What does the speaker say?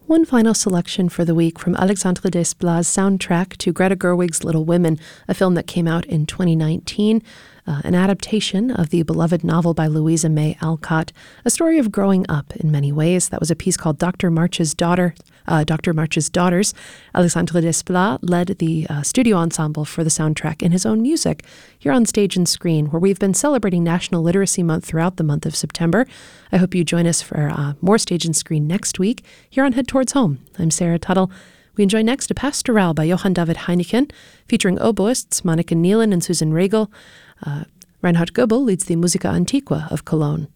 One final selection for the week from Alexandre Desplat's soundtrack to Greta Gerwig's Little Women, a film that came out in 2019, an adaptation of the beloved novel by Louisa May Alcott, a story of growing up in many ways. That was a piece called Dr. March's Daughters. Alexandre Desplat led the studio ensemble for the soundtrack in his own music here on Stage and Screen, where we've been celebrating National Literacy Month throughout the month of September. I hope you join us for more Stage and Screen next week here on Head Towards Home. I'm Sarah Tuttle. We enjoy next a Pastoral by Johann David Heineken, featuring oboists Monica Nealon and Susan Regel. Reinhard Goebel leads the Musica Antiqua of Cologne.